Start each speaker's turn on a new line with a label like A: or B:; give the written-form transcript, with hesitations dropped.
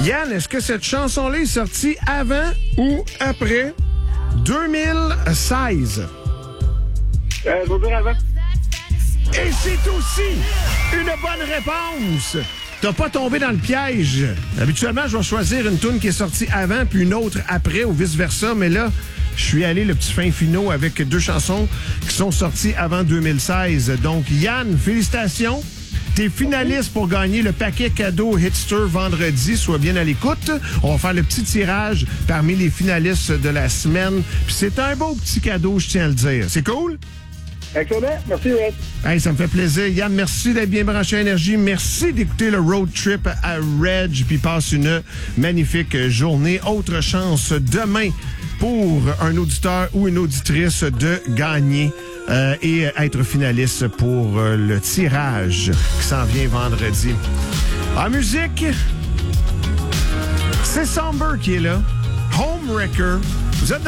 A: Yann, est-ce que cette chanson-là est sortie avant ou après 2016?
B: Je vais dire avant.
A: Et c'est aussi une bonne réponse. T'as pas tombé dans le piège. Habituellement, je vais choisir une tune qui est sortie avant puis une autre après ou vice-versa, mais là, je suis allé le petit fin finot avec 2 chansons qui sont sorties avant 2016. Donc, Yann, félicitations. T'es finaliste pour gagner le paquet cadeau Hitster vendredi. Sois bien à l'écoute. On va faire le petit tirage parmi les finalistes de la semaine. Puis c'est un beau petit cadeau, je tiens à le dire. C'est cool?
B: Excellent. Merci, Red.
A: Hey, ça me fait plaisir. Yann, merci d'être bien branché à Énergie. Merci d'écouter le road trip à Reg. Puis passe une magnifique journée. Autre chance demain pour un auditeur ou une auditrice de gagner et être finaliste pour le tirage qui s'en vient vendredi. En musique, c'est Somber qui est là. Homewrecker. Vous êtes